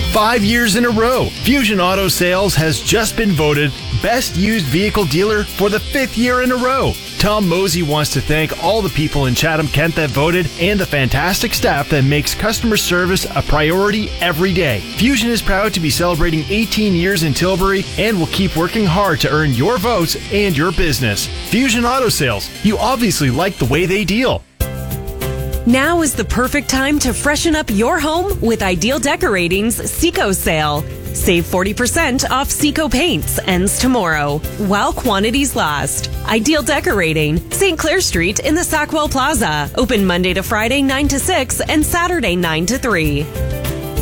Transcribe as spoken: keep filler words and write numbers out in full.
Five years in a row, Fusion Auto Sales has just been voted Best Used Vehicle Dealer for the fifth year in a row. Tom Mosey wants to thank all the people in Chatham-Kent that voted and the fantastic staff that makes customer service a priority every day. Fusion is proud to be celebrating eighteen years in Tilbury and will keep working hard to earn your votes and your business. Fusion Auto Sales, you obviously like the way they deal. Now is the perfect time to freshen up your home with Ideal Decorating's Seco sale. Save forty percent off Seco paints. Ends tomorrow, while quantities last. Ideal Decorating, Saint Clair Street in the Sackwell Plaza. Open Monday to Friday nine to six and Saturday nine to three.